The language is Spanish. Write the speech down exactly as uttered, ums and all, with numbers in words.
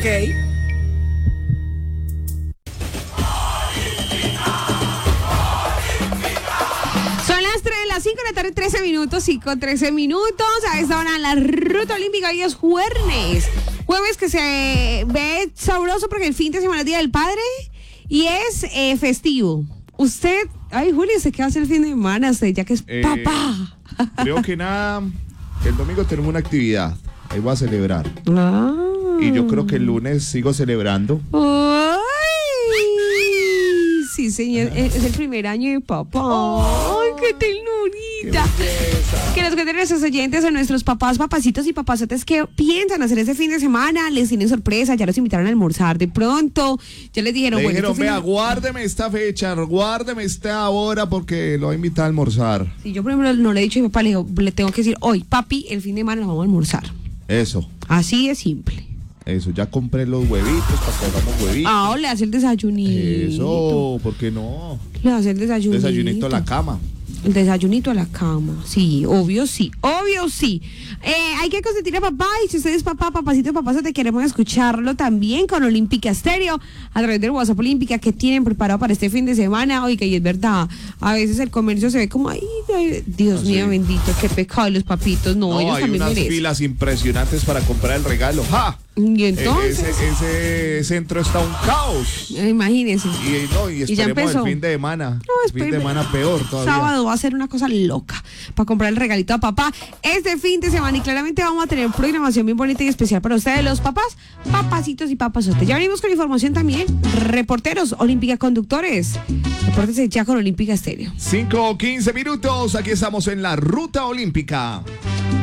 Ok. Son las tres, las cinco de la tarde, trece minutos, cinco, trece minutos. A esta hora en la ruta olímpica. Hoy es jueves. Jueves que se ve sabroso porque el fin de semana es Día del Padre y es eh, festivo. Usted, ay, Julio, ¿usted qué hace el fin de semana? Usted ya que es Eh, papá. Creo que nada, el domingo tenemos una actividad, ahí voy a celebrar. Ah. Y yo creo que el lunes sigo celebrando. Ay, sí, señor, es el primer año de papá. Ay, qué ternurita. Que nos cuenten nuestros oyentes o nuestros papás, papacitos y papazotes que piensan hacer ese fin de semana. Les tienen sorpresa, ya los invitaron a almorzar de pronto. Ya les dijeron, Le bueno, dijeron, este fin vea, de- guárdeme esta fecha, guárdeme esta hora porque lo voy a invitar a almorzar. Sí, yo por ejemplo no le he dicho a mi papá, le, digo, le tengo que decir, hoy, papi, el fin de semana nos vamos a almorzar. Eso, Así de simple. eso, ya compré los huevitos para que hagamos huevitos. Ah, le hace el desayunito. Eso, ¿por qué no? Le hace el desayunito. Desayunito a la cama. El desayunito a la cama, sí, obvio sí, obvio sí. Eh, hay que consentir a papá y si usted es papá, papacito, papá, te queremos escucharlo también con Olímpica Estéreo a través del WhatsApp Olímpica que tienen preparado para este fin de semana. Oiga, y es verdad, a veces el comercio se ve como, ay, ay, Dios Ah, mío sí. bendito, qué pecado los papitos, no, No, ellos hay también unas merecen. filas impresionantes para comprar el regalo. ¡Ja! Y E- entonces, ese, ese centro está un caos. eh, imagínense. Y, no, y Y ya esperemos empezó. el fin de semana. No, el fin de espere- semana peor todavía. Sábado va a ser una cosa loca para comprar el regalito a papá este fin de semana y claramente vamos a tener programación bien bonita y especial para ustedes los papás, papacitos y papazotes. Ya venimos con información también. Reporteros, Olímpica Conductores. Repórtense ya con Olímpica Estéreo. cinco o quince minutos, aquí estamos en la Ruta Olímpica.